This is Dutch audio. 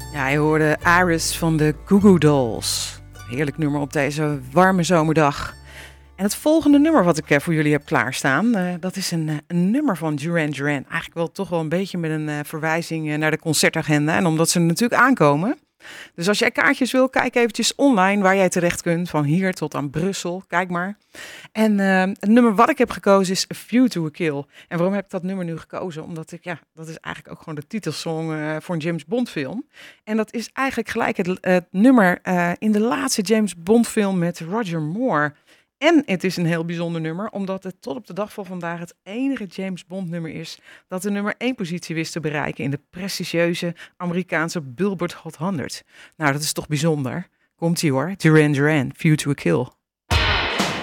Ja, je hoorde Iris van de Goo Goo Dolls. Heerlijk nummer op deze warme zomerdag. En het volgende nummer wat ik voor jullie heb klaarstaan, dat is een nummer van Duran Duran. Eigenlijk wel toch wel een beetje met een verwijzing naar de concertagenda. En omdat ze er natuurlijk aankomen. Dus als jij kaartjes wil, kijk eventjes online waar jij terecht kunt. Van hier tot aan Brussel, kijk maar. En het nummer wat ik heb gekozen is A View to a Kill. En waarom heb ik dat nummer nu gekozen? Omdat dat is eigenlijk ook gewoon de titelsong voor een James Bond film. En dat is eigenlijk gelijk het nummer in de laatste James Bond film met Roger Moore. En het is een heel bijzonder nummer, omdat het tot op de dag van vandaag het enige James Bond nummer is dat de nummer 1 positie wist te bereiken in de prestigieuze Amerikaanse Billboard Hot 100. Nou, dat is toch bijzonder. Komt-ie hoor, Duran Duran, View to a Kill.